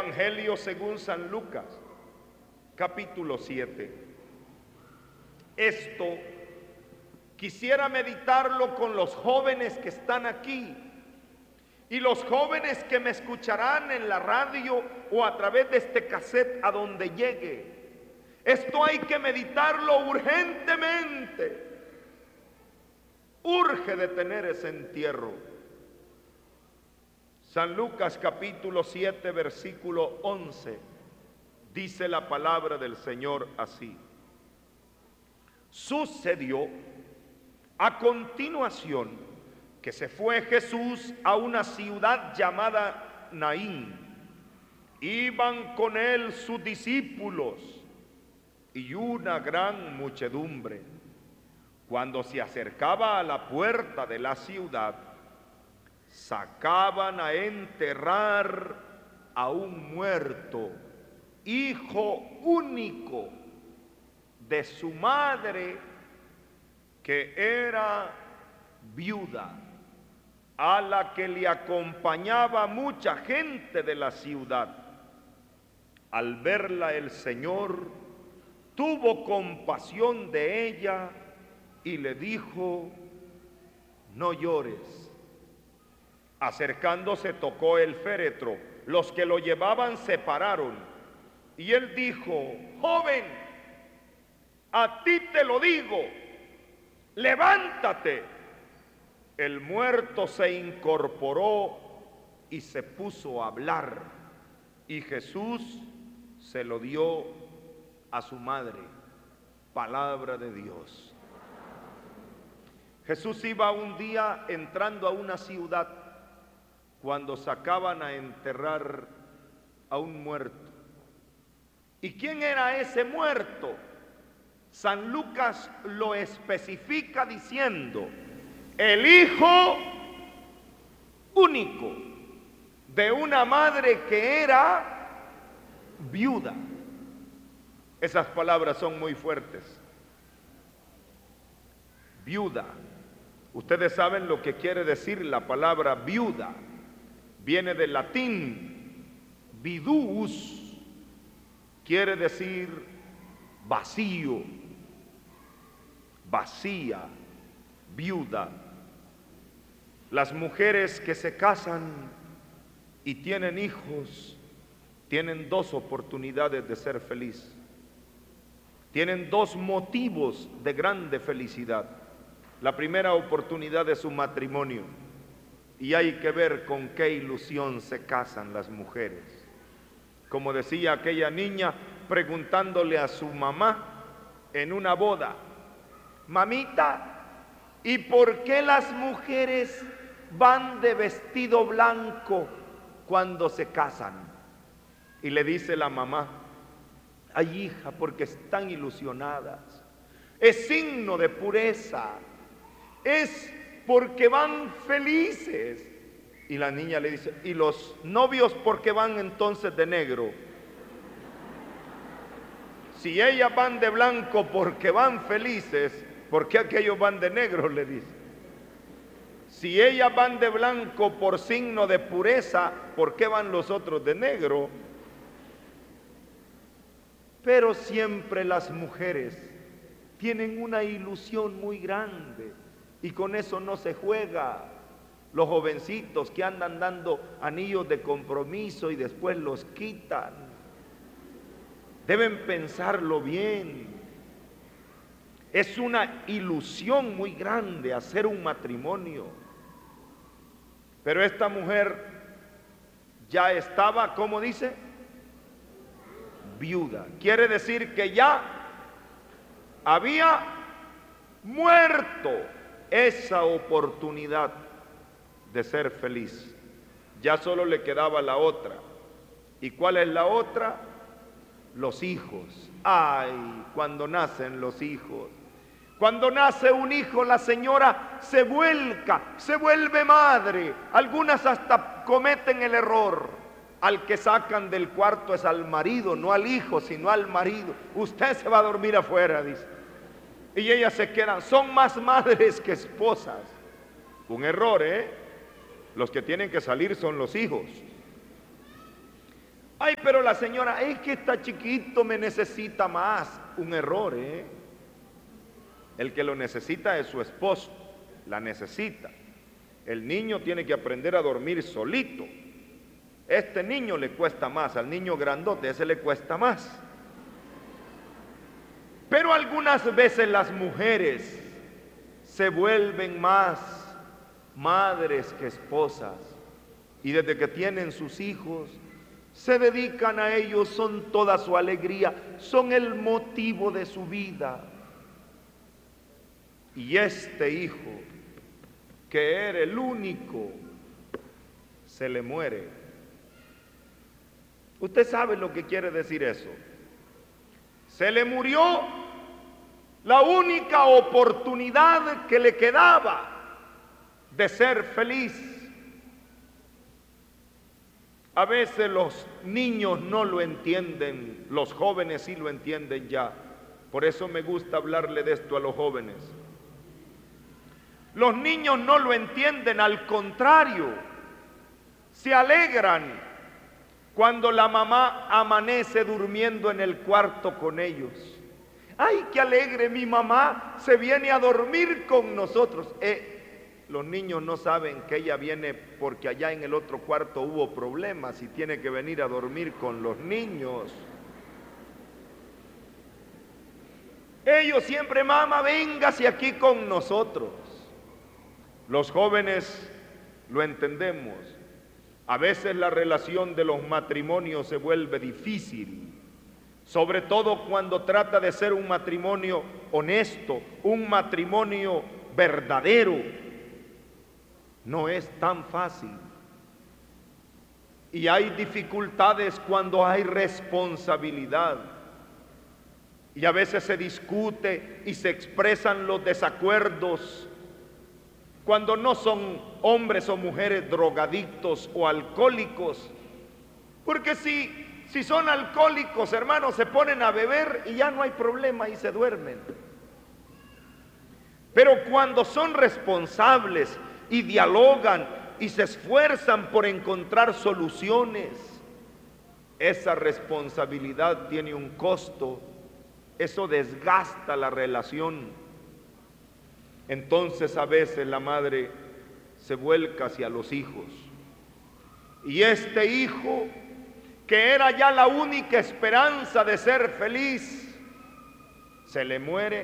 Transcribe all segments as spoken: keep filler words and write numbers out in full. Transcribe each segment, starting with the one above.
Evangelio según San Lucas, capítulo siete. Esto quisiera meditarlo con los jóvenes que están aquí y los jóvenes que me escucharán en la radio o a través de este cassette a donde llegue. Esto hay que meditarlo urgentemente. Urge detener ese entierro. San Lucas capítulo siete, versículo once, dice la palabra del Señor así: sucedió a continuación que se fue Jesús a una ciudad llamada Naín. Iban con él sus discípulos y una gran muchedumbre. Cuando se acercaba a la puerta de la ciudad, sacaban a enterrar a un muerto, hijo único de su madre, que era viuda, a la que le acompañaba mucha gente de la ciudad. Al verla el Señor tuvo compasión de ella y le dijo: no llores. Acercándose tocó el féretro. Los que lo llevaban se pararon y él dijo: joven, a ti te lo digo, levántate. El muerto se incorporó y se puso a hablar, y Jesús se lo dio a su madre. Palabra de Dios. Jesús iba un día entrando a una ciudad cuando sacaban a enterrar a un muerto. ¿Y quién era ese muerto? San Lucas lo especifica diciendo: el hijo único de una madre que era viuda. Esas palabras son muy fuertes. Viuda. Ustedes saben lo que quiere decir la palabra viuda. Viene del latín vidus, quiere decir vacío, vacía, viuda. Las mujeres que se casan y tienen hijos tienen dos oportunidades de ser feliz. Tienen dos motivos de grande felicidad. La primera oportunidad es su matrimonio, y hay que ver con qué ilusión se casan las mujeres. Como decía aquella niña preguntándole a su mamá en una boda: mamita, ¿y por qué las mujeres van de vestido blanco cuando se casan? Y le dice la mamá: ay, hija, porque están ilusionadas. Es signo de pureza. Es porque van felices. Y la niña le dice: ¿y los novios por qué van entonces de negro? Si ellas van de blanco porque van felices, ¿por qué aquellos van de negro? Le dice. Si ellas van de blanco por signo de pureza, ¿por qué van los otros de negro? Pero siempre las mujeres tienen una ilusión muy grande y con eso no se juega. Los jovencitos que andan dando anillos de compromiso y después los quitan, deben pensarlo bien. Es una ilusión muy grande hacer un matrimonio. Pero esta mujer ya estaba, ¿cómo dice? Viuda. Quiere decir que ya había muerto esa oportunidad de ser feliz. Ya solo le quedaba la otra. ¿Y cuál es la otra? Los hijos. Ay, cuando nacen los hijos. Cuando nace un hijo, la señora se vuelca, se vuelve madre. Algunas hasta cometen el error. Al que sacan del cuarto es al marido, no al hijo, sino al marido. Usted se va a dormir afuera, dice. Y ellas se quedan, son más madres que esposas. Un error, ¿eh? Los que tienen que salir son los hijos. Ay, pero la señora, es que está chiquito, me necesita más. Un error, ¿eh? El que lo necesita es su esposo, la necesita. El niño tiene que aprender a dormir solito. Este niño le cuesta más, al niño grandote, ese le cuesta más. Pero algunas veces las mujeres se vuelven más madres que esposas. Y desde que tienen sus hijos, se dedican a ellos, son toda su alegría, son el motivo de su vida. Y este hijo, que era el único, se le muere. ¿Usted sabe lo que quiere decir eso? Se le murió la única oportunidad que le quedaba de ser feliz. A veces los niños no lo entienden, los jóvenes sí lo entienden ya. Por eso me gusta hablarle de esto a los jóvenes. Los niños no lo entienden, al contrario, se alegran cuando la mamá amanece durmiendo en el cuarto con ellos. ¡Ay, qué alegre! Mi mamá se viene a dormir con nosotros. Eh, los niños no saben que ella viene porque allá en el otro cuarto hubo problemas y tiene que venir a dormir con los niños. Ellos siempre, mamá, véngase aquí con nosotros. Los jóvenes lo entendemos. A veces la relación de los matrimonios se vuelve difícil, sobre todo cuando trata de ser un matrimonio honesto, un matrimonio verdadero. No es tan fácil. Y hay dificultades cuando hay responsabilidad. Y a veces se discute y se expresan los desacuerdos cuando no son hombres o mujeres drogadictos o alcohólicos. Porque si, si son alcohólicos, hermanos, se ponen a beber y ya no hay problema y se duermen. Pero cuando son responsables y dialogan y se esfuerzan por encontrar soluciones, esa responsabilidad tiene un costo, eso desgasta la relación. Entonces a veces la madre se vuelca hacia los hijos. Y este hijo, que era ya la única esperanza de ser feliz, se le muere.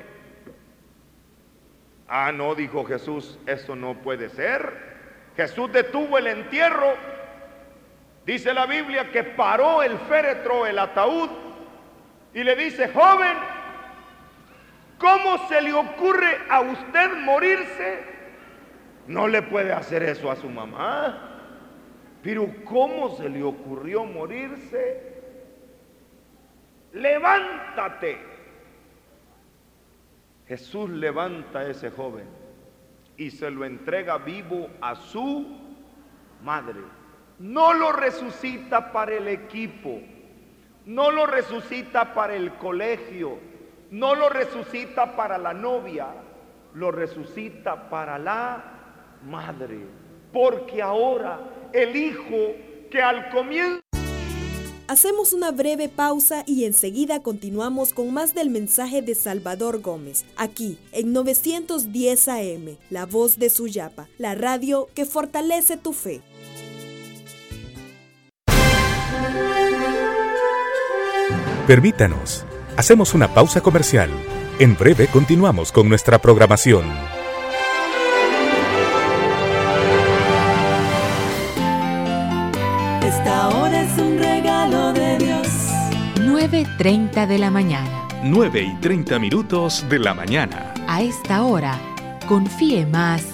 Ah, no, dijo Jesús, eso no puede ser. Jesús detuvo el entierro. Dice la Biblia que paró el féretro, el ataúd, y le dice, joven, ¿cómo se le ocurre a usted morirse? No le puede hacer eso a su mamá. Pero ¿cómo se le ocurrió morirse? Levántate. Jesús levanta a ese joven y se lo entrega vivo a su madre. No lo resucita para el equipo, no lo resucita para el colegio, no lo resucita para la novia, lo resucita para la madre. Porque ahora el hijo que al comienzo... Hacemos una breve pausa y enseguida continuamos con más del mensaje de Salvador Gómez, aquí en novecientos diez A M, La Voz de Suyapa, la radio que fortalece tu fe. Permítanos, hacemos una pausa comercial. En breve continuamos con nuestra programación. Esta hora es un regalo de Dios. nueve y treinta de la mañana. nueve y treinta minutos de la mañana. A esta hora, confíe más